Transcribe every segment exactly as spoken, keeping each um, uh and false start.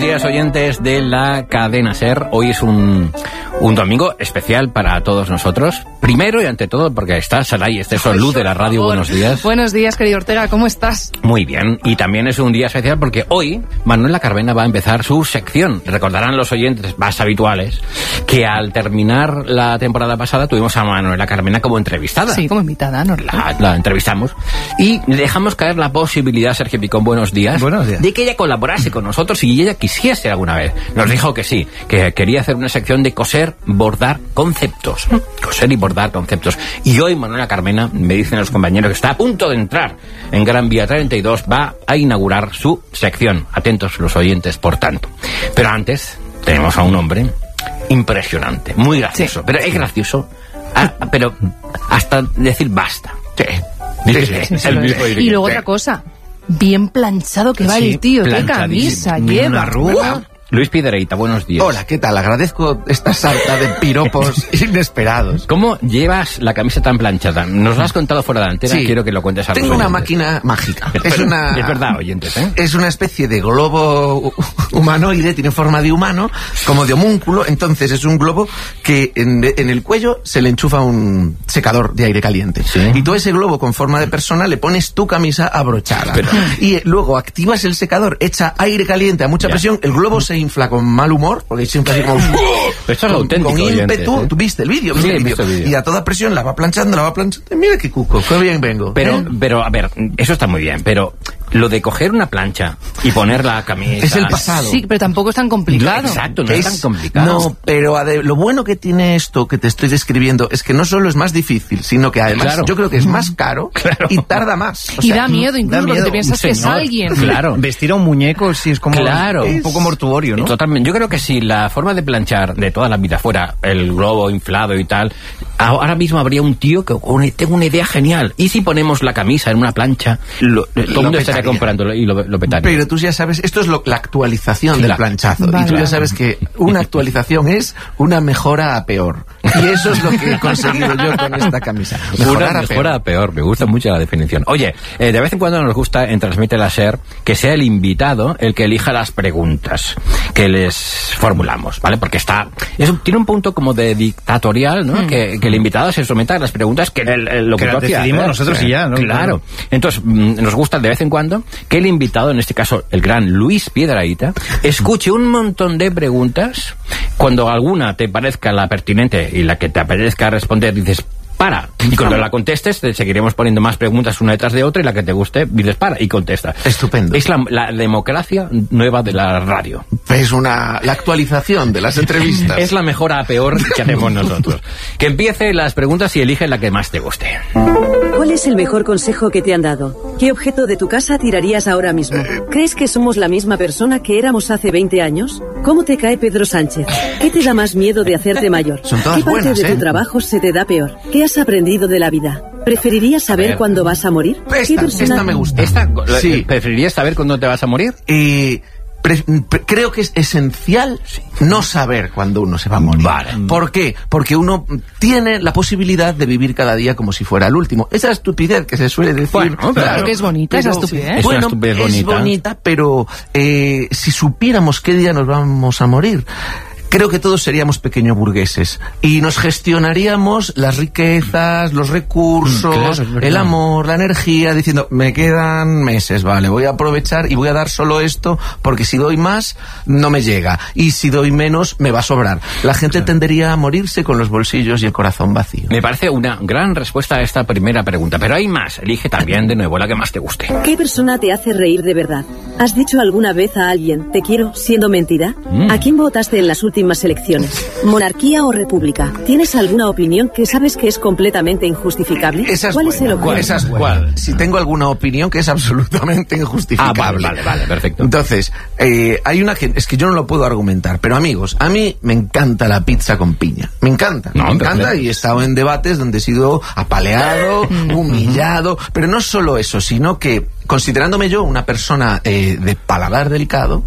días, oyentes de la cadena SER. Hoy es un, un domingo especial para todos nosotros. Primero y ante todo porque está Saray Esteso, luz de la radio. Buenos días. Buenos días, querido Ortega, ¿cómo estás? Muy bien, y también es un día especial porque hoy Manuela Carmena va a empezar su sección. Recordarán los oyentes más habituales que al terminar la temporada pasada tuvimos a Manuela Carmena como entrevistada. Sí, como invitada, ¿no? La, la entrevistamos y le dejamos caer la posibilidad, Sergio Picón, buenos días, buenos días, de que ella colaborase con nosotros y ella quisiese alguna vez. Nos dijo que sí, que quería hacer una sección de coser, bordar conceptos. Coser y bordar conceptos. Y hoy Manuela Carmena, me dicen los compañeros, que está a punto de entrar en Gran Vía treinta y dos, va a inaugurar su sección. Atentos los oyentes, por tanto. Pero antes, tenemos a un hombre impresionante, muy gracioso. Sí. Pero es gracioso, ah, pero hasta decir basta. Sí. Sí, sí, sí, el mismo y luego otra cosa, bien planchado que va sí, el tío, qué camisa lleva. Una arruga. Luis Piedrahita, buenos días. Hola, ¿qué tal? Agradezco esta sarta de piropos inesperados. ¿Cómo llevas la camisa tan planchada? Nos lo has contado fuera de antena, sí. Quiero que lo cuentes a los Tengo oyentes. Una máquina mágica. Pero, es, una, es verdad, oyentes, ¿eh? Es una especie de globo humanoide, tiene forma de humano, como de homúnculo. Entonces es un globo que en, en el cuello se le enchufa un secador de aire caliente. ¿Sí? Y tú a ese globo con forma de persona le pones tu camisa abrochada. Pero... Y luego activas el secador, echa aire caliente a mucha ya. presión, el globo se infla con mal humor, porque siempre así como... Esto es auténtico, con ímpetu, oyentes, ¿eh? Tú viste el vídeo, sí, el vídeo. Y a toda presión la va planchando, la va planchando. Mira qué cuco, qué bien vengo. Pero, ¿eh? pero, a ver, eso está muy bien, pero lo de coger una plancha y poner la camisa... Es el pasado. Sí, pero tampoco es tan complicado. No, exacto, no es, es tan complicado. No, pero ade- lo bueno que tiene esto que te estoy describiendo es que no solo es más difícil, sino que además claro. yo creo que es más caro claro. y tarda más. O y sea, da miedo incluso, da miedo. Porque te piensas que es alguien. Claro. Vestir a un muñeco sí es como claro. un poco mortuorio, ¿no? Totalmente. Yo creo que si la forma de planchar de toda la vida fuera el globo inflado y tal, ahora mismo habría un tío que oh, tengo una idea genial. ¿Y si ponemos la camisa en una plancha? Lo, todo el mundo estaría comprándolo y lo, lo petaría. Pero tú ya sabes, esto es lo, la actualización sí, del la, planchazo. Vale. Y tú ya sabes que una actualización es una mejora a peor. Y eso es lo que he conseguido yo con esta camisa. Mejorar una a mejora peor. a peor. Me gusta mucho la definición. Oye, eh, de vez en cuando nos gusta en Transmite la SER que sea el invitado el que elija las preguntas que les formulamos, ¿vale? Porque está... Es, tiene un punto como de dictatorial, ¿no? Mm. Que, que el invitado se someta a las preguntas que el, el locutor que decidimos ¿eh? nosotros y ya, ¿no? Claro. Entonces, mm, nos gusta de vez en cuando que el invitado, en este caso el gran Luis Piedrahita, escuche un montón de preguntas. Cuando alguna te parezca la pertinente y la que te apetezca responder, dices para, y cuando la contestes te seguiremos poniendo más preguntas una detrás de otra y la que te guste dices para y contesta. Estupendo. Es la, la democracia nueva de la radio. Es una la actualización de las entrevistas. Es la mejora a peor que hacemos nosotros. Que empiece las preguntas y elige la que más te guste. ¿Cuál es el mejor consejo que te han dado? ¿Qué objeto de tu casa tirarías ahora mismo? ¿Crees que somos la misma persona que éramos hace veinte años? ¿Cómo te cae Pedro Sánchez? ¿Qué te da más miedo de hacerte mayor? Son todas ¿Qué parte buenas, de ¿eh? tu trabajo se te da peor? ¿Qué has aprendido de la vida? ¿Preferirías saber cuándo vas a morir? Esta, ¿Qué persona... esta me gusta. ¿Esta? Sí. ¿Preferirías saber cuándo te vas a morir? Eh... Pre- pre- creo que es esencial sí. no saber cuándo uno se va a morir. Vale. ¿Por qué? Porque uno tiene la posibilidad de vivir cada día como si fuera el último. Esa estupidez que se suele decir. Bueno, claro, claro que es bonita pero, esa estupidez. Es bueno, una estupidez es bonita. bonita, pero eh, si supiéramos qué día nos vamos a morir, creo que todos seríamos pequeños burgueses y nos gestionaríamos las riquezas, los recursos, mm, claro, el amor, la energía, diciendo, me quedan meses, vale, voy a aprovechar y voy a dar solo esto porque si doy más no me llega y si doy menos me va a sobrar. La gente claro. tendería a morirse con los bolsillos y el corazón vacío. Me parece una gran respuesta a esta primera pregunta, pero hay más. Elige también de nuevo la que más te guste. ¿Qué persona te hace reír de verdad? ¿Has dicho alguna vez a alguien, te quiero, siendo mentira? Mm. ¿A quién votaste en las últimas elecciones? ¿Monarquía o república? ¿Tienes alguna opinión que sabes que es completamente injustificable? Esa es ¿Cuál buena. es el opuesto? Esa es ¿Cuál? Si tengo alguna opinión que es absolutamente injustificable. Ah, vale, vale, vale, perfecto. Entonces, eh, hay una que... Es que yo no lo puedo argumentar, pero amigos, a mí me encanta la pizza con piña. Me encanta, no, me encanta perfecto. Y he estado en debates donde he sido apaleado, humillado, pero no solo eso, sino que, considerándome yo una persona eh, de paladar delicado,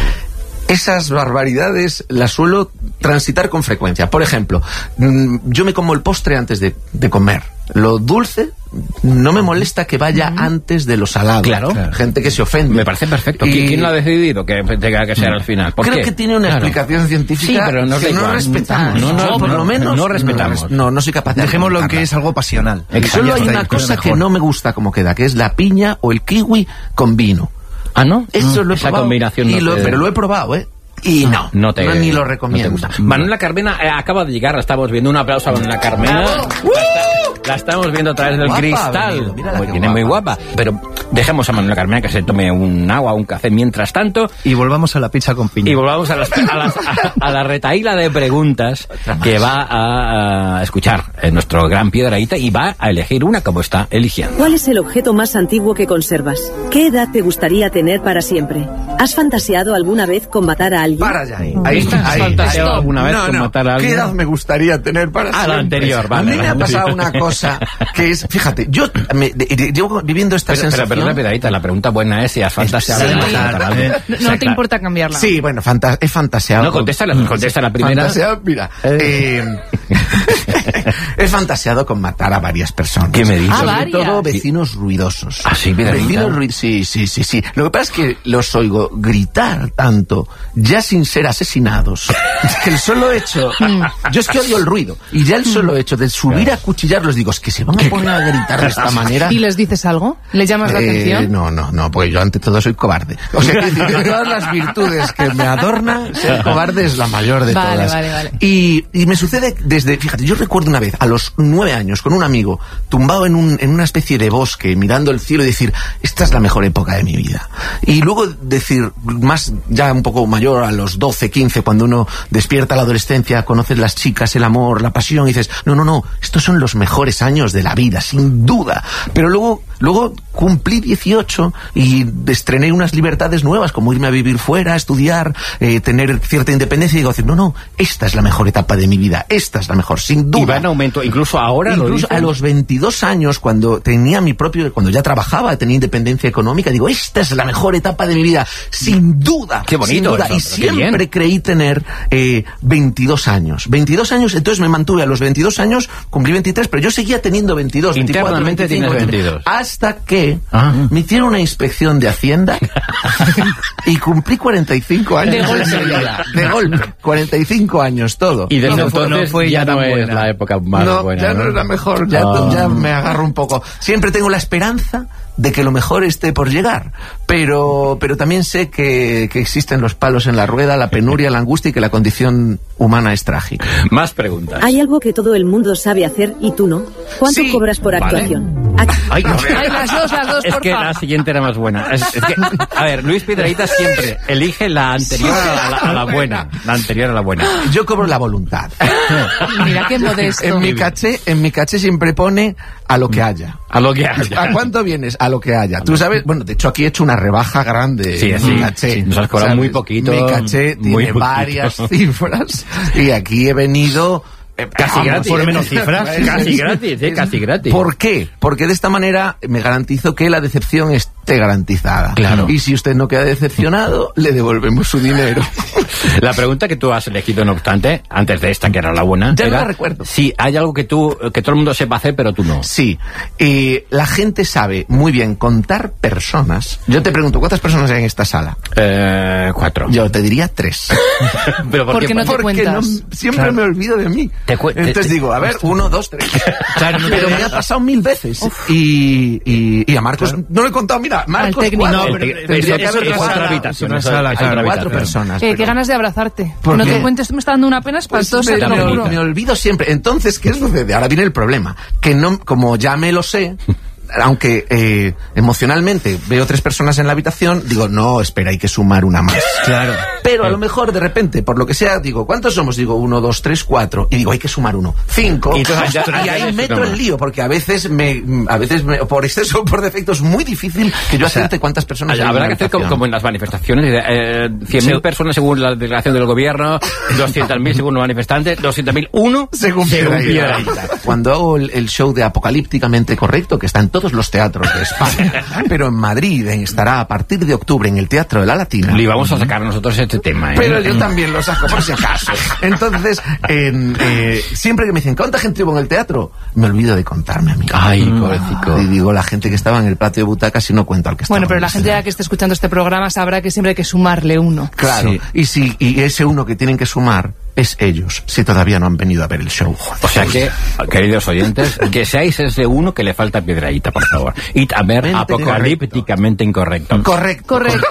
esas barbaridades las suelo transitar con frecuencia. Por ejemplo, yo me como el postre antes de, de comer. Lo dulce no me molesta que vaya mm. antes de lo salado. Claro. claro. Gente que se ofende. Me parece perfecto. Y... ¿Quién lo ha decidido que tenga que ser al final? ¿Por Creo qué? que tiene una claro. explicación científica sí, pero no que no respetamos. No, no, por no, lo menos no respetamos. No, no soy capaz de dejémoslo en que es algo pasional. Solo hay una cosa que no me gusta como queda, que es la piña o el kiwi con vino. ¿Ah, no? Eso mm, lo he esa probado. Combinación no y lo, te... Pero lo he probado, ¿eh? Y no, no, te, no ni lo recomiendo. No Manuela Carmena eh, acaba de llegar, la estamos viendo. Un aplauso a Manuela Carmena. ¡Uh! La estamos viendo a través del guapa, cristal. Mira, mira viene muy guapa. Pero dejemos a Manuela Carmena que se tome un agua, un café mientras tanto. Y volvamos a la pizza con piña. Y volvamos a, las, a, las, a, a la retaíla de preguntas que va a, a escuchar en nuestro gran Piedrahita y va a elegir una como está eligiendo. ¿Cuál es el objeto más antiguo que conservas? ¿Qué edad te gustaría tener para siempre? ¿Has fantaseado alguna vez con matar a alguien? Para ya ahí. Ahí está. ¿Has fantaseado alguna vez no, con no. matar a alguien? ¿Qué edad me gustaría tener para ah, siempre? la anterior, vale. A mí me ha pasado una cosa que es, fíjate, yo me, de, de, llevo viviendo esta pero, sensación... Pero, pero, Piedrahita, la pregunta buena es si has fantaseado con matar a alguien. No, no te importa cambiarla. Sí, bueno, fanta he fantaseado... No, contesta la, contesta la primera. Fantaseado, mira, eh... he fantaseado con matar a varias personas. ¿Qué me dices? Sobre todo vecinos ruidosos. Ah, sí, vecinos ruidosos. Sí, sí, sí, sí. Lo que pasa es que los oigo gritar tanto, ya sin ser asesinados, que el solo hecho... Yo es que odio el ruido. Y ya el solo hecho de subir a cuchillarlos, digo, es que se van a poner a gritar de esta manera. ¿Y les dices algo? ¿Les llamas la eh, atención? No, no, no, porque yo ante todo soy cobarde. O sea, que de todas las virtudes que me adornan, ser cobarde es la mayor de vale, todas. Vale, vale. Y, y me sucede desde, fíjate, yo recuerdo una vez, a los nueve años, con un amigo, tumbado en, un, en una especie de bosque, mirando el cielo y decir, esta es la mejor época de mi vida. Y luego decir, más ya un poco mayor, a los doce, quince, cuando uno despierta la adolescencia, conoces las chicas, el amor, la pasión, y dices, no, no, no, estos son los mejores años de la vida, sin duda. Pero luego, luego cumplí dieciocho y estrené unas libertades nuevas, como irme a vivir fuera, estudiar, eh, tener cierta independencia, y digo, no, no, esta es la mejor etapa de mi vida, esta es la mejor, sin duda. Y va en aumento, incluso ahora. Incluso lo a los veintidós años, cuando tenía mi propio, cuando ya trabajaba, tenía independencia económica, digo, esta es la mejor etapa de mi vida, sin duda. Qué bonito. Sin duda. Eso, y siempre bien. creí tener eh, veintidós años. veintidós años, entonces me mantuve a los veintidós años, cumplí veintitrés, pero yo seguía teniendo veintidós, internamente veinticuatro, veinticinco, tienes veintidós. Hasta que ah. me hicieron una inspección de Hacienda y cumplí cuarenta y cinco años. De golpe. De golpe. cuarenta y cinco años, todo. Y desde no, entonces no fue ya ya no es buena. la época más no, buena. ya no, no es la mejor, ya, oh. ya me agarro un poco. Siempre tengo la esperanza de que lo mejor esté por llegar, pero pero también sé que, que existen los palos en la rueda, la penuria, la angustia y que la condición humana es trágica. Más preguntas. ¿Hay algo que todo el mundo sabe hacer y tú no? ¿Cuánto Sí, cobras por vale. actuación? Aquí. Ay, no. Ay, las dos, las dos, Es que porfa. la siguiente era más buena. Es, es que, a ver, Luis Piedrahita siempre elige la anterior a la, a la buena. La anterior a la buena. Yo cobro la voluntad. Mira qué modesto. En mi caché, en mi caché siempre pone a lo que haya. A lo que haya. ¿A cuánto vienes? A lo que haya. Tú sabes, bueno, de hecho aquí he hecho una rebaja grande. Sí, sí, mi caché. sí, nos has cobrado ¿sabes? muy poquito, Mi caché muy tiene poquito. varias cifras y aquí he venido... eh, Casi vamos, gratis. por menos cifras. Casi gratis, eh, casi gratis. ¿Por qué? Porque de esta manera me garantizo que la decepción esté garantizada. Claro. Y si usted no queda decepcionado, le devolvemos su dinero. La pregunta que tú has elegido, no obstante, antes de esta, que era la buena, Ya no era la recuerdo. si hay algo que tú, que todo el mundo sepa hacer, pero tú no. Sí, eh, la gente sabe muy bien contar personas. Yo te pregunto, ¿cuántas personas hay en esta sala? Eh, cuatro. Yo te diría tres. Pero ¿por ¿Por qué no te Porque cuentas? no, siempre Claro. me olvido de mí. Te cu- Entonces te- digo, a ver, uno, dos, tres. Claro, no te Pero me ves. ha pasado mil veces. Y, y, y a Marcos no le he contado, mira, Marcos técnico. cuatro. No, pero Tendría Tendría que eso- haber eso es cuatro. otra habitación, Una eso- sala, hay claro. otra Cuatro habitación. personas. Eh, pero- qué ganas de abrazarte. ¿Por No qué? te cuentes, me está dando una pena Pues espantosa, me, te lo me- juro. me olvido siempre. Entonces, ¿qué sucede? Ahora viene el problema. Que no, como ya me lo sé, aunque eh, emocionalmente veo tres personas en la habitación, digo, no, espera, hay que sumar una más. Claro. Pero a lo mejor, de repente, por lo que sea, digo, ¿cuántos somos? Digo, uno, dos, tres, cuatro. Y digo, hay que sumar uno. Cinco. Y entonces ya- y ahí ya- meto no. el lío, porque a veces, me, a veces me, por exceso o por defecto, es muy difícil que yo acierte cuántas personas hay en Habrá una que hacer como, habitación. como en las manifestaciones, eh, cien mil Sí. personas según la declaración del gobierno, doscientos mil según los manifestantes, doscientos mil uno Según según Piedrahita. Piedrahita. Cuando hago el, el show de Apocalípticamente Correcto, que está en todas todos los teatros de España. Pero en Madrid estará a partir de octubre en el Teatro de la Latina. Le vamos a sacar nosotros este tema, ¿eh? Pero yo también lo saco, por si acaso. Entonces, eh, eh, siempre que me dicen, ¿cuánta gente hubo en el teatro? Me olvido de contarme a mí. Ay, pobrecito. Y digo, la gente que estaba en el patio de butacas y no cuento al que estaba. Bueno, pero la gente que esté escuchando este programa sabrá que siempre hay que sumarle uno. Claro, sí. y, si, y ese uno que tienen que sumar es ellos, si todavía no han venido a ver el show. O sea que, queridos oyentes, que seáis ese uno que le falta Piedrahíta, por favor. Y a ver, apocalípticamente incorrecto. Correcto. Correcto.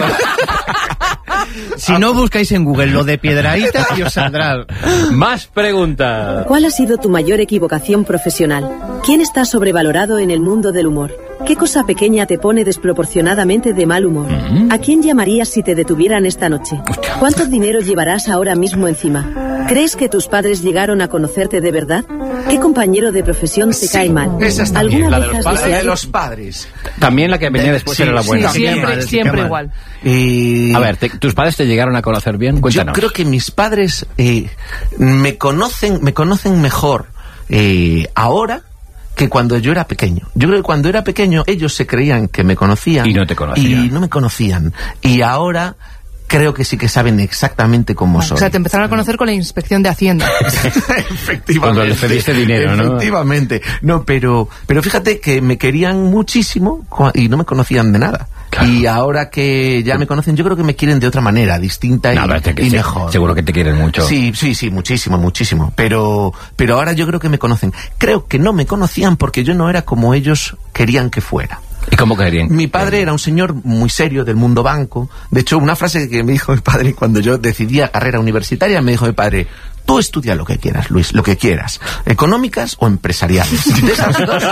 Si no buscáis en Google lo de Piedrahíta y os saldrá. Más preguntas. ¿Cuál ha sido tu mayor equivocación profesional? ¿Quién está sobrevalorado en el mundo del humor? ¿Qué cosa pequeña te pone desproporcionadamente de mal humor? ¿A quién llamarías si te detuvieran esta noche? ¿Cuánto dinero llevarás ahora mismo encima? ¿Crees que tus padres llegaron a conocerte de verdad? ¿Qué compañero de profesión te Sí, cae mal? esa está ¿Alguna bien, la vez de los has padres. La de deseado- los padres. También la que venía De- después sí, era la buena. sí, Siempre, mal, sí, siempre qué mal. igual. Eh, A ver, te- ¿tus padres te llegaron a conocer bien? Cuéntanos. Yo creo que mis padres eh, me conocen, me conocen mejor eh, ahora que cuando yo era pequeño. Yo creo que cuando era pequeño ellos se creían que me conocían. Y no te conocían. Y no me conocían. Y ahora creo que sí que saben exactamente cómo soy. O sea, te empezaron a conocer con la inspección de Hacienda. Efectivamente. Cuando les pediste dinero, ¿no? Efectivamente. No, pero, pero fíjate que me querían muchísimo cua- y no me conocían de nada. Claro. Y ahora que ya me conocen, yo creo que me quieren de otra manera, distinta y, No, pero te- y se- mejor. seguro que te quieren mucho. Sí, sí, sí, muchísimo, muchísimo. Pero, pero ahora yo creo que me conocen. Creo que no me conocían porque yo no era como ellos querían que fuera. ¿Y cómo querían? Mi padre era un señor muy serio del mundo banco. De hecho, una frase que me dijo mi padre cuando yo decidía carrera universitaria, me dijo mi padre: tú estudia lo que quieras, Luis, lo que quieras. Económicas o empresariales. De esas dos,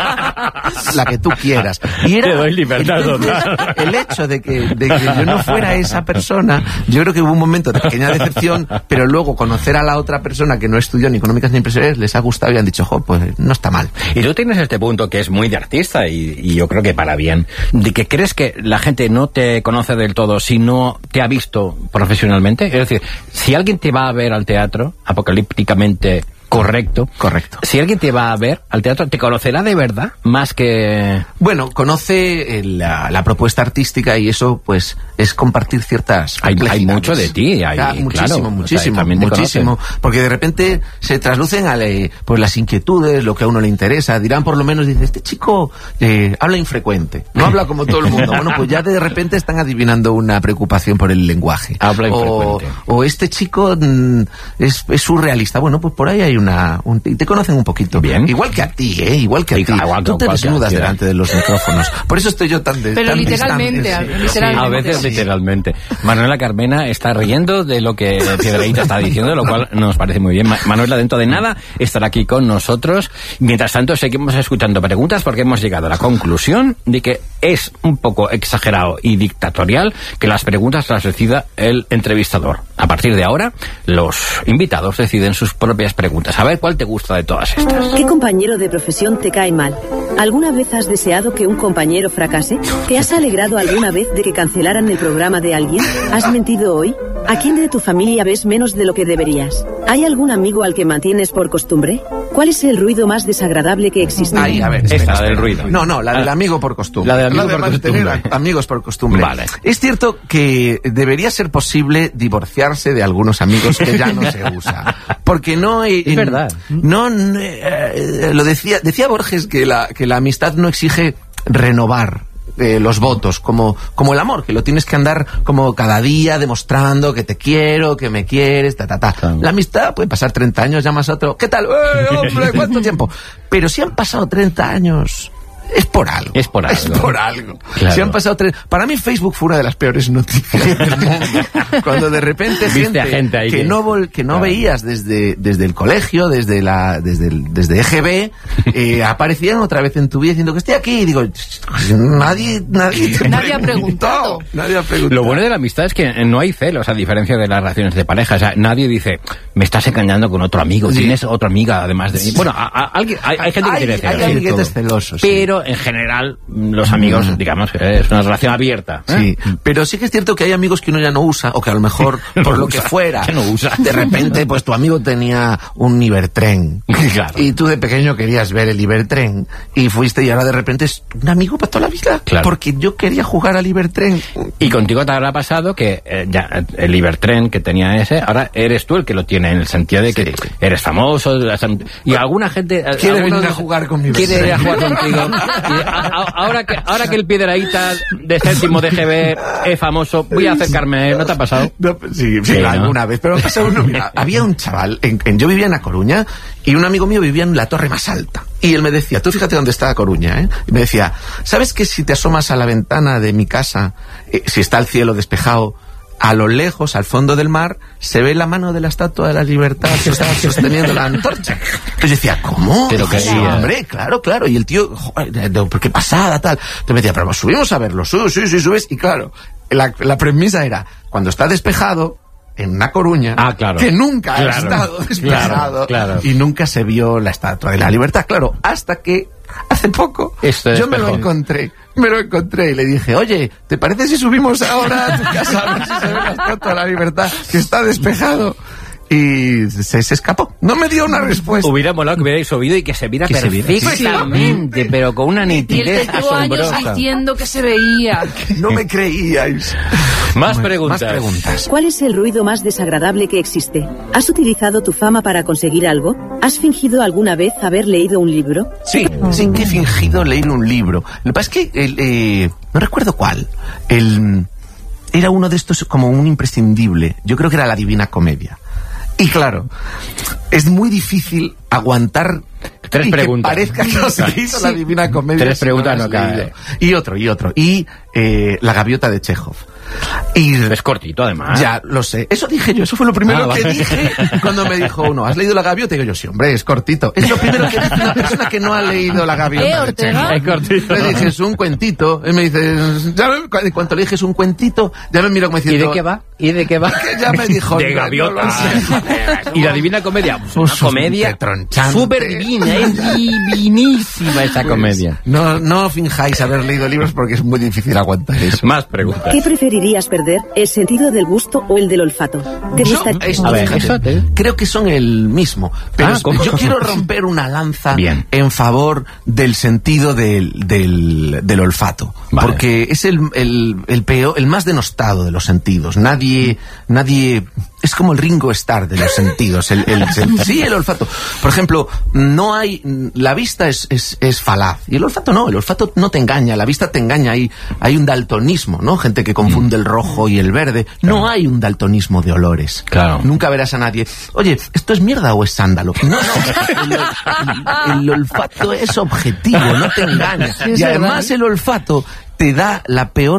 la que tú quieras. Y era, Te doy libertad entonces, total. el hecho de que, de que yo no fuera esa persona, yo creo que hubo un momento de pequeña decepción, pero luego conocer a la otra persona que no estudió ni económicas ni empresariales les ha gustado y han dicho, jo, pues no está mal. Y tú tienes este punto que es muy de artista y, y yo creo que para bien, de que crees que la gente no te conoce del todo si no te ha visto profesionalmente. Es decir, si alguien te va a ver al teatro, apocalípticamente correcto, Correcto. si alguien te va a ver al teatro, ¿te conocerá de verdad? Más que... Bueno, conoce eh, la, la propuesta artística y eso, pues, es compartir ciertas Hay- hay complejidades. mucho de ti, hay- Ah, claro, muchísimo, o sea, muchísimo, también te muchísimo. Porque de repente se traslucen a le- pues las inquietudes, lo que a uno le interesa. Dirán, por lo menos, dice, este chico eh, habla infrecuente, no habla como todo el mundo. Bueno, pues ya de repente están adivinando una preocupación por el lenguaje. Habla o, infrecuente. o este chico mm, es, es surrealista. Bueno, pues por ahí hay una... un- y te conocen un poquito. Bien. Igual que a ti, ¿eh? Igual que a Sí, ti. igual que Tú te cualquiera. desnudas delante de los micrófonos. Por eso estoy yo tan de, Pero tan literalmente, distante, sí. literalmente. A veces Sí. literalmente. Manuela Carmena está riendo de lo que Piedrahíta está diciendo, lo cual nos parece muy bien. Ma- Manuela, dentro de nada, estará aquí con nosotros. Mientras tanto, seguimos escuchando preguntas porque hemos llegado a la conclusión de que es un poco exagerado y dictatorial que las preguntas las decida el entrevistador. A partir de ahora, los invitados deciden sus propias preguntas. A ver cuál te gusta de todas estas. ¿Qué compañero de profesión te cae mal? ¿Alguna vez has deseado que un compañero fracase? ¿Te has alegrado alguna vez de que cancelaran el programa de alguien? ¿Has mentido hoy? ¿A quién de tu familia ves menos de lo que deberías? ¿Hay algún amigo al que mantienes por costumbre? ¿Cuál es el ruido más desagradable que existe? Ay, a ver, Esta, espera, la del espera. ruido. No, no, la del Ah. amigo por costumbre. La del amigo por mantener costumbre. a- amigos por costumbre. Vale. Es cierto que debería ser posible divorciarse de algunos amigos que ya no se usa. Porque no... eh, Es verdad. No, no, eh, lo decía, decía Borges que la, que la amistad no exige renovar eh, los votos, como, como el amor, que lo tienes que andar como cada día demostrando que te quiero, que me quieres, ta, ta, ta. Claro. La amistad puede pasar treinta años, llamas a otro, ¿qué tal? ¡Eh, hombre, cuánto tiempo! Pero si han pasado treinta años... Es por algo. Es por algo. Es por algo. Claro. Si han pasado tres... Para mí Facebook fue una de las peores noticias del mundo. Cuando de repente Viste gente, a gente ahí que, que- no vol- que no Claro. veías desde, desde el colegio, desde la desde el, desde E G B, eh, aparecían otra vez en tu vida diciendo que estoy aquí. Y digo, nadie, nadie, te Nadie ha preguntó. preguntado. Nadie ha preguntado. Lo bueno de la amistad es que no hay celos, a diferencia de las relaciones de pareja. O sea, nadie dice, me estás engañando con otro amigo, Sí. tienes otra amiga además de mí. Bueno, a- a- alguien, hay, hay gente que Hay- tiene celos. hay sí, amiguetes todo. celosos, sí. Pero pero en general los amigos, mm. digamos, es una relación abierta. ¿eh? Sí, pero sí que es cierto que hay amigos que uno ya no usa, o que a lo mejor, no por lo usa, que fuera, que no usa. De repente, pues tu amigo tenía un Ibertren, claro. Y tú de pequeño querías ver el Ibertren, y fuiste y ahora de repente es un amigo para toda la vida, claro. Porque yo quería jugar al Ibertren. Y contigo te habrá pasado que eh, ya el Ibertren que tenía ese, ahora eres tú el que lo tiene, en el sentido de que sí. Eres famoso, y alguna gente quiere venir a jugar con mi quiere ir a jugar contigo. Y a, a, ahora que ahora que el Piedrahíta de séptimo de G B es famoso, voy a acercarme a él. ¿No te ha pasado? No, sí, sí, sí, alguna ¿no? vez, pero me ha pasado uno. Mira, había un chaval, en, en, yo vivía en A Coruña, y un amigo mío vivía en la torre más alta. Y él me decía, tú fíjate dónde está A Coruña, ¿eh? Y me decía, ¿sabes que si te asomas a la ventana de mi casa, eh, si está el cielo despejado, a lo lejos, al fondo del mar, se ve la mano de la Estatua de la Libertad que está sosteniendo la antorcha? Entonces yo decía, ¿cómo? Pero que sí, hombre, claro, claro. Y el tío, joder, ¿por qué pasada, tal? Entonces me decía, pero subimos a verlo, subes, sí, sí, subes. Y claro, la, la premisa era, cuando está despejado, en una Coruña, ah, claro. que nunca claro, ha estado despejado, claro, claro. Y nunca se vio la Estatua de la Libertad, claro, hasta que hace poco yo me lo encontré, me lo encontré y le dije, oye, ¿te parece si subimos ahora a tu casa a ver si se ve la Estatua de la Libertad, que está despejado? Y se, se escapó. No me dio una respuesta. Hubiera molado que hubierais subido y que se viera que perfectamente, sí, pero con una nitidez y asombrosa. Años diciendo que se veía. No me creíais. Más preguntas. Más preguntas. ¿Cuál es el ruido más desagradable que existe? ¿Has utilizado tu fama para conseguir algo? ¿Has fingido alguna vez haber leído un libro? Sí, oh. sí que he fingido leer un libro. Lo que pasa es que el, eh, no recuerdo cuál. El, era uno de estos como un imprescindible. Yo creo que era La Divina Comedia. Y claro, es muy difícil aguantar tres y preguntas. Que parezca que no se hizo La Divina Comedia. Tres preguntas no cae. Y otro, y otro. Y eh, La Gaviota de Chekhov. Y es cortito, además. Ya, lo sé. Eso dije yo, eso fue lo primero ah, que vale. dije cuando me dijo uno, ¿has leído La Gaviota? Y digo yo, sí, hombre, es cortito. Es lo primero que dice una persona que no ha leído La Gaviota de Chekhov. Es cortito. Le dije, es un cuentito. Y me dice, ya me, en cuanto le dije es un cuentito, ya me miró como diciendo... ¿Y de qué va? ¿Y de qué va? Que ya me dijo... De Gaviota. No y La Divina Comedia, pues una Uf, comedia súper divina, es divinísima esa comedia. No, no finjáis haber leído libros porque es muy difícil aguantar eso. Más preguntas. ¿Qué preferirías perder, el sentido del gusto o el del olfato? ¿Te Yo, gusta... esto, a ver, fíjate, eso te... creo que son el mismo, pero ah, yo quiero romper una lanza Bien. en favor del sentido del, del, del olfato, vale. Porque es el, el, el peor, el más denostado de los sentidos. Nadie, nadie, es como el Ringo Starr de los sentidos, el, el, el, sí, el olfato. Por ejemplo, no hay, la vista es, es, es falaz, y el olfato no, el olfato no te engaña, la vista te engaña, hay, hay un daltonismo, ¿no? Gente que confunde el rojo y el verde. Claro. No hay un daltonismo de olores. Claro. Nunca verás a nadie, oye, ¿esto es mierda o es sándalo? No, no, el, el, el olfato es objetivo, no te engaña. Sí, y además verdad. El olfato te da la peor